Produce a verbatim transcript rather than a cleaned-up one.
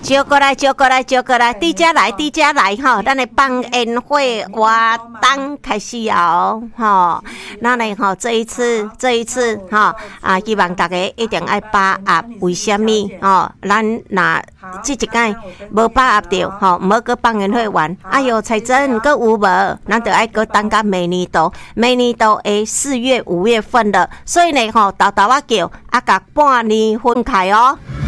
招过来，招过来，招过来，伫遮来，伫遮来吼！咱的放烟火活动开始哦，吼！咱呢吼，这一次，这一次吼啊，希望大家一定爱把握。为什么吼？咱若这一届无把握着吼，无搁放烟火完，哎哟，财政搁有无？咱就爱搁等到明年度，明年度的四月、五月份了，所以呢吼，豆豆啊叫啊，甲半年分开哦。